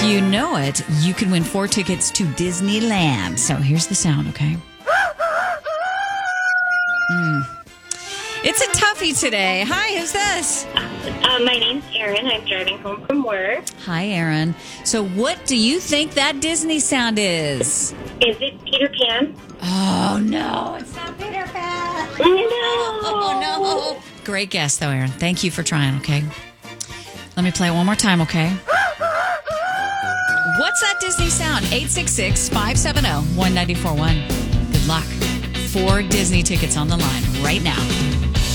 If you know it, you can win 4 tickets to Disneyland. So here's the sound, okay? It's a toughie today. Hi, who's this? My name's Erin. I'm driving home from work. Hi, Erin. So what do you think that Disney sound is? Is it Peter Pan? Oh, no. It's not Peter Pan. No. Oh, no. Great guess, though, Erin. Thank you for trying, okay? Let me play it one more time, okay? What's that Disney sound? 866-570-1941. Good luck. 4 Disney tickets on the line right now.